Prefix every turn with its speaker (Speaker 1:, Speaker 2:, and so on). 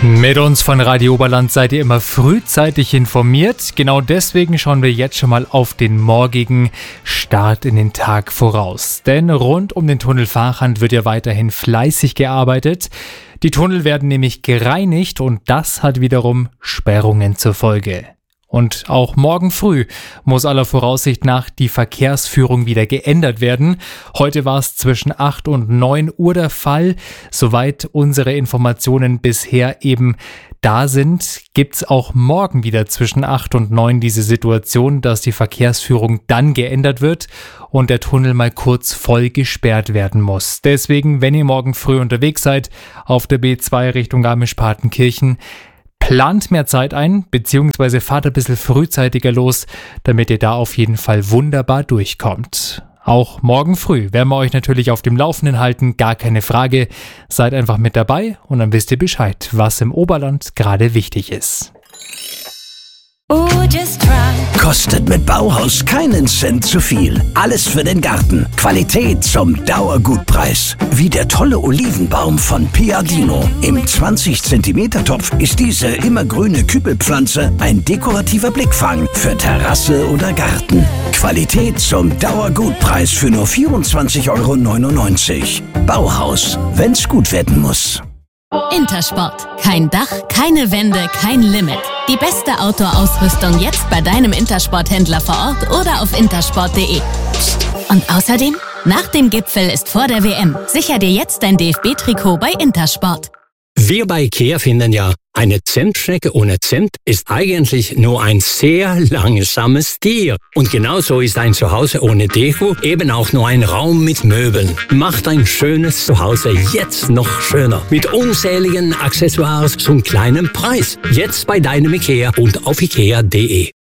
Speaker 1: Mit uns von Radio Oberland seid ihr immer frühzeitig informiert. Genau deswegen schauen wir jetzt schon mal auf den morgigen Start in den Tag voraus. Denn rund um den Tunnel Fahrrad wird ja weiterhin fleißig gearbeitet. Die Tunnel werden nämlich gereinigt und das hat wiederum Sperrungen zur Folge. Und auch morgen früh muss aller Voraussicht nach die Verkehrsführung wieder geändert werden. Heute war es zwischen 8 und 9 Uhr der Fall. Soweit unsere Informationen bisher eben da sind, gibt es auch morgen wieder zwischen 8 und 9 diese Situation, dass die Verkehrsführung dann geändert wird und der Tunnel mal kurz voll gesperrt werden muss. Deswegen, wenn ihr morgen früh unterwegs seid auf der B2 Richtung Garmisch-Partenkirchen, plant mehr Zeit ein, beziehungsweise fahrt ein bisschen frühzeitiger los, damit ihr da auf jeden Fall wunderbar durchkommt. Auch morgen früh werden wir euch natürlich auf dem Laufenden halten, gar keine Frage. Seid einfach mit dabei und dann wisst ihr Bescheid, was im Oberland gerade wichtig ist.
Speaker 2: Kostet mit Bauhaus keinen Cent zu viel. Alles für den Garten. Qualität zum Dauergutpreis. Wie der tolle Olivenbaum von Piadino. Im 20 cm Topf ist diese immergrüne Kübelpflanze ein dekorativer Blickfang für Terrasse oder Garten. Qualität zum Dauergutpreis für nur 24,99 €. Bauhaus, wenn's gut werden muss.
Speaker 3: Intersport. Kein Dach, keine Wände, kein Limit. Die beste Outdoor-Ausrüstung jetzt bei deinem Intersport-Händler vor Ort oder auf intersport.de. Und außerdem, nach dem Gipfel ist vor der WM. Sicher dir jetzt dein DFB-Trikot bei Intersport.
Speaker 4: Wir bei IKEA finden ja, eine Zentstrecke ohne Zimt ist eigentlich nur ein sehr langsames Tier. Und genauso ist ein Zuhause ohne Deko eben auch nur ein Raum mit Möbeln. Macht ein schönes Zuhause jetzt noch schöner. Mit unzähligen Accessoires zum kleinen Preis. Jetzt bei deinem IKEA und auf ikea.de.